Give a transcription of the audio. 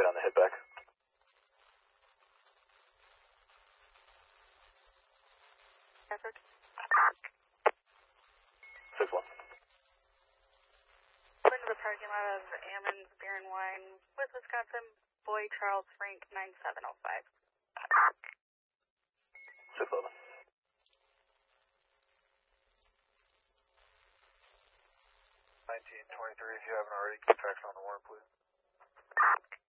on the hit back. Effort. 6-1. Put into the parking lot of Ammon's Beer and Wine with Wisconsin, Boy Charles Frank 9705. 6-11. 1923, if you haven't already, keep tracks on the warrant, please.